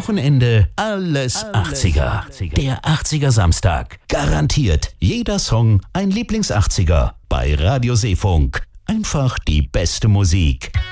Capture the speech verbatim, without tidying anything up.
Wochenende alles achtziger. Der achtziger Samstag. Garantiert jeder Song ein Lieblings-achtziger. Bei Radio Seefunk. Einfach die beste Musik.